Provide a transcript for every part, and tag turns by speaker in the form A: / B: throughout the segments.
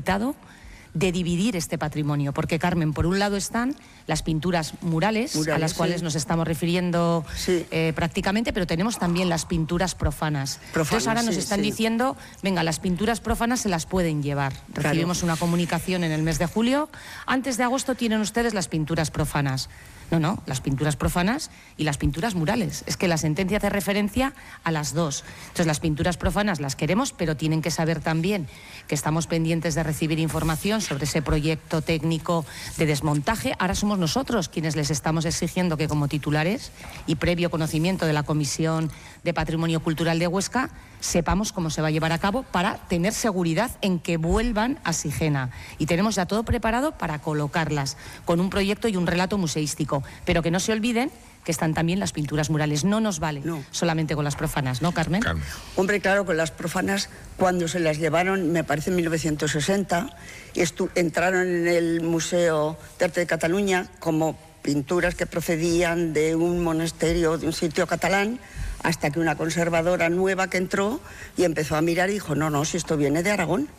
A: necesitado de dividir este patrimonio, porque, Carmen, por un lado están las pinturas murales a las cuales nos estamos refiriendo prácticamente, pero tenemos también las pinturas profanas. Entonces ahora nos están diciendo, venga, las pinturas profanas se las pueden llevar. Recibimos una comunicación en el mes de julio, antes de agosto tienen ustedes las pinturas profanas. No, las pinturas profanas y las pinturas murales. Es que la sentencia hace referencia a las dos. Entonces, las pinturas profanas las queremos, pero tienen que saber también que estamos pendientes de recibir información sobre ese proyecto técnico de desmontaje. Ahora somos nosotros quienes les estamos exigiendo que, como titulares y previo conocimiento de la Comisión de Patrimonio Cultural de Huesca, sepamos cómo se va a llevar a cabo para tener seguridad en que vuelvan a Sigena. Y tenemos ya todo preparado para colocarlas con un proyecto y un relato museístico. Pero que no se olviden que están también las pinturas murales. No nos vale solamente con las profanas, ¿no, Carmen?
B: Hombre, claro, con las profanas, cuando se las llevaron, me parece en 1960, entraron en el Museo d'Arte de Cataluña como pinturas que procedían de un monasterio, de un sitio catalán, hasta que una conservadora nueva que entró y empezó a mirar y dijo, no, si esto viene de Aragón.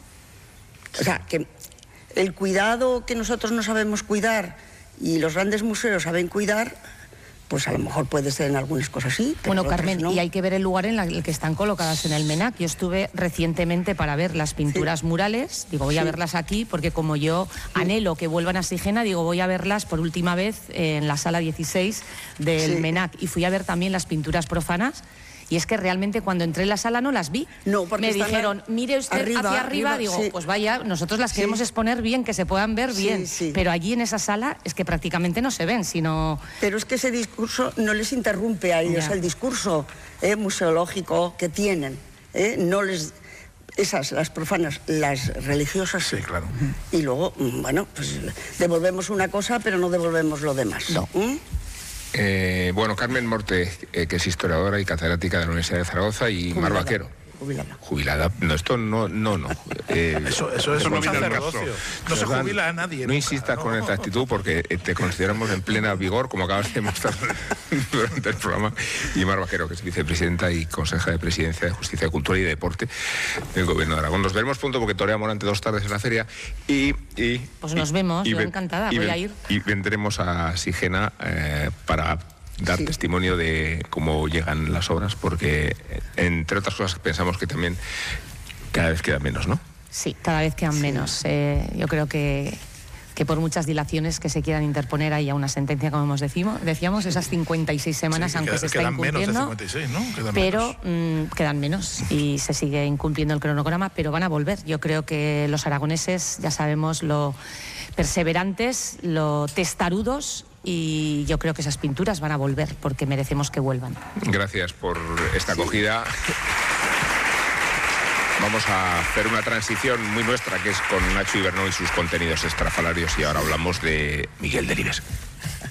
B: O sea, que el cuidado que nosotros no sabemos cuidar y los grandes museos saben cuidar, pues a lo mejor puede ser en algunas cosas sí.
A: Bueno, Carmen, y hay que ver el lugar en el que están colocadas en el MENAC. Yo estuve recientemente para ver las pinturas murales, digo, voy a verlas aquí, porque como yo anhelo que vuelvan a Sigena, digo, voy a verlas por última vez en la sala 16 del MENAC. Y fui a ver también las pinturas profanas. Y es que realmente cuando entré en la sala no las vi.
B: No, porque
A: me dijeron, mire usted hacia arriba, digo, pues vaya, nosotros las queremos exponer bien, que se puedan ver bien. Pero allí en esa sala es que prácticamente no se ven, sino...
B: Pero es que ese discurso no les interrumpe a ellos, el discurso museológico que tienen. No les... Esas, las profanas, las religiosas, sí.
C: Claro.
B: Y luego, bueno, pues devolvemos una cosa, pero no devolvemos lo demás.
A: No.
D: Bueno, Carmen Morte, que es historiadora y catedrática de la Universidad de Zaragoza, y Mar Vaquero. Jubilada. No, esto no.
C: Eso no viene al caso. No se jubila a nadie.
D: No insistas con esta actitud porque te consideramos en plena vigor, como acabas de demostrar durante el programa. Y Mar Vaquero, que es vicepresidenta y consejera de Presidencia de Justicia, Cultura y Deporte del Gobierno de Aragón. Nos veremos pronto porque toreamos durante 2 tardes en la feria.
A: Pues nos vemos, yo encantada, voy a ir.
D: Y vendremos a Sigena para dar testimonio de cómo llegan las obras, porque entre otras cosas pensamos que también cada vez quedan menos, ¿no?
A: Sí, cada vez quedan menos. Yo creo que por muchas dilaciones que se quieran interponer haya una sentencia, como decíamos, esas 56 semanas, aunque se está incumpliendo,
C: menos de 56, ¿no?
A: pero quedan menos y se sigue incumpliendo el cronograma, pero van a volver. Yo creo que los aragoneses ya sabemos lo perseverantes, lo testarudos, y yo creo que esas pinturas van a volver porque merecemos que vuelvan.
D: Gracias por esta acogida. Vamos a hacer una transición muy nuestra, que es con Nacho Ibernó y sus contenidos estrafalarios, y ahora hablamos de Miguel Delibes.